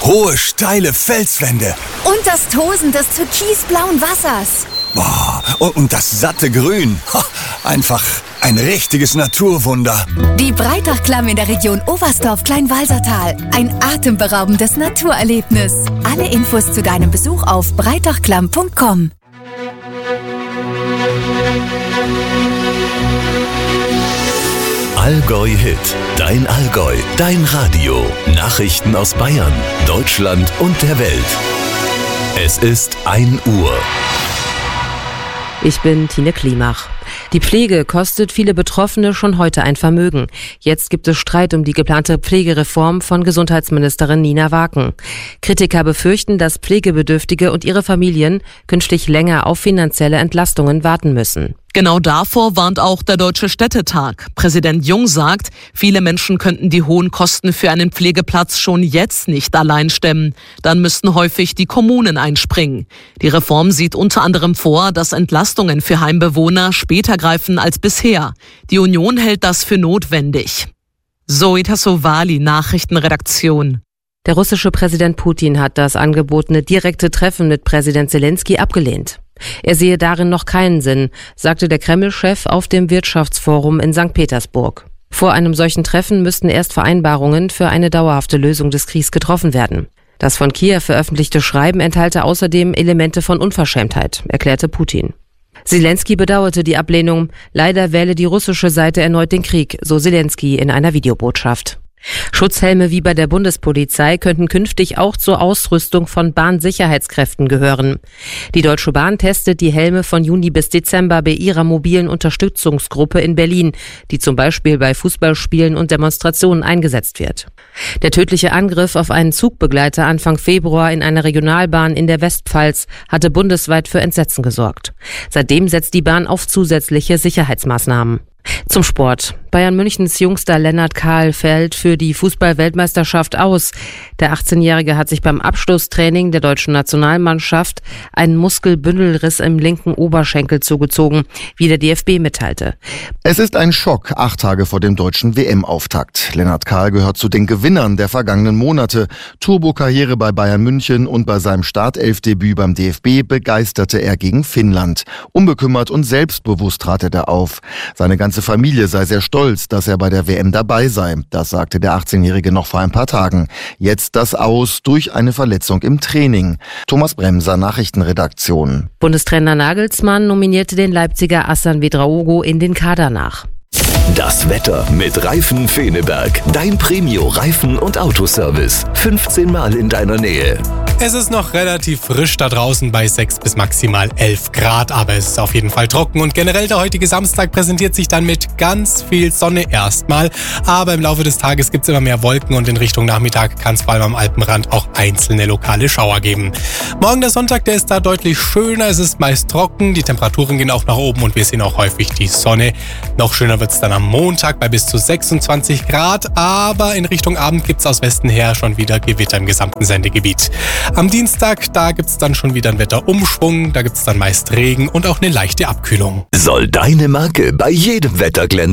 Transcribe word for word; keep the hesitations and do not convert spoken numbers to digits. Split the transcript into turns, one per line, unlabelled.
Hohe, steile Felswände.
Und das Tosen des türkisblauen Wassers.
Boah, und, und das satte Grün. Ha, einfach ein richtiges Naturwunder.
Die Breitachklamm in der Region Oberstdorf-Kleinwalsertal. Ein atemberaubendes Naturerlebnis. Alle Infos zu deinem Besuch auf breitachklamm punkt com.
Allgäu Hit, dein Allgäu, dein Radio. Nachrichten aus Bayern, Deutschland und der Welt. Es ist ein Uhr.
Ich bin Tine Klimach. Die Pflege kostet viele Betroffene schon heute ein Vermögen. Jetzt gibt es Streit um die geplante Pflegereform von Gesundheitsministerin Nina Waken. Kritiker befürchten, dass Pflegebedürftige und ihre Familien künftig länger auf finanzielle Entlastungen warten müssen.
Genau davor warnt auch der Deutsche Städtetag. Präsident Jung sagt, viele Menschen könnten die hohen Kosten für einen Pflegeplatz schon jetzt nicht allein stemmen. Dann müssten häufig die Kommunen einspringen. Die Reform sieht unter anderem vor, dass Entlastungen für Heimbewohner später greifen als bisher. Die Union hält das für notwendig. Zoe Tassovali, Nachrichtenredaktion.
Der russische Präsident Putin hat das angebotene direkte Treffen mit Präsident Zelensky abgelehnt. Er sehe darin noch keinen Sinn, sagte der Kreml-Chef auf dem Wirtschaftsforum in Sankt Petersburg. Vor einem solchen Treffen müssten erst Vereinbarungen für eine dauerhafte Lösung des Kriegs getroffen werden. Das von Kiew veröffentlichte Schreiben enthalte außerdem Elemente von Unverschämtheit, erklärte Putin. Zelensky bedauerte die Ablehnung. Leider wähle die russische Seite erneut den Krieg, so Zelensky in einer Videobotschaft. Schutzhelme wie bei der Bundespolizei könnten künftig auch zur Ausrüstung von Bahnsicherheitskräften gehören. Die Deutsche Bahn testet die Helme von Juni bis Dezember bei ihrer mobilen Unterstützungsgruppe in Berlin, die zum Beispiel bei Fußballspielen und Demonstrationen eingesetzt wird. Der tödliche Angriff auf einen Zugbegleiter Anfang Februar in einer Regionalbahn in der Westpfalz hatte bundesweit für Entsetzen gesorgt. Seitdem setzt die Bahn auf zusätzliche Sicherheitsmaßnahmen. Zum Sport. Bayern Münchens Jungstar Lennart Kahl fällt für die Fußball-Weltmeisterschaft aus. Der achtzehnjährige hat sich beim Abschlusstraining der deutschen Nationalmannschaft einen Muskelbündelriss im linken Oberschenkel zugezogen, wie der D F B mitteilte.
Es ist ein Schock, acht Tage vor dem deutschen W M-Auftakt. Lennart Kahl gehört zu den Gewinnern der vergangenen Monate. Turbo-Karriere bei Bayern München und bei seinem Startelfdebüt beim D F B begeisterte er gegen Finnland. Unbekümmert und selbstbewusst trat er da auf. Seine ganze Familie sei sehr stolz, dass er bei der W M dabei sei. Das sagte der achtzehnjährige noch vor ein paar Tagen. Jetzt das Aus durch eine Verletzung im Training. Thomas Bremser, Nachrichtenredaktion.
Bundestrainer Nagelsmann nominierte den Leipziger Assan Vedraogo in den Kader nach.
Das Wetter mit Reifen Feneberg. Dein Premio-Reifen- und Autoservice. fünfzehn Mal in deiner Nähe.
Es ist noch relativ frisch da draußen bei sechs bis maximal elf Grad, aber es ist auf jeden Fall trocken und generell der heutige Samstag präsentiert sich dann mit ganz viel Sonne erstmal, aber im Laufe des Tages gibt es immer mehr Wolken und in Richtung Nachmittag kann es vor allem am Alpenrand auch einzelne lokale Schauer geben. Morgen der Sonntag, der ist da deutlich schöner, es ist meist trocken, die Temperaturen gehen auch nach oben und wir sehen auch häufig die Sonne. Noch schöner wird es dann am Montag bei bis zu sechsundzwanzig Grad, aber in Richtung Abend gibt es aus Westen her schon wieder Gewitter im gesamten Sendegebiet. Am Dienstag, da gibt es dann schon wieder einen Wetterumschwung, da gibt es dann meist Regen und auch eine leichte Abkühlung.
Soll deine Marke bei jedem Wetter glänzen?